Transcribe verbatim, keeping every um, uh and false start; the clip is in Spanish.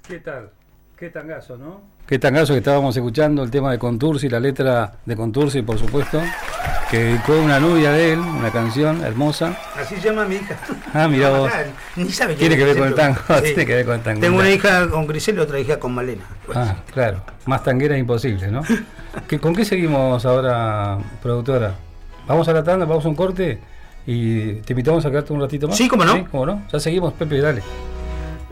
¿Qué tal? Qué tangazo, ¿no? Qué tangazo que estábamos escuchando el tema de Contursi, la letra de Contursi, por supuesto, que dedicó una novia de él, una canción hermosa. Así se llama mi hija. Ah, mira vos. Ni sabe Tiene que ver con el tango. Sí. Tiene que ver con el tango. Tengo una hija con Grisel y otra hija con Malena. Pues. Ah, claro. Más tanguera es imposible, ¿no? ¿Qué, ¿Con qué seguimos ahora, productora? Vamos a la tanda, vamos a un corte y te invitamos a quedarte un ratito más. Sí, cómo no. Sí, cómo no. Ya seguimos, Pepe, dale.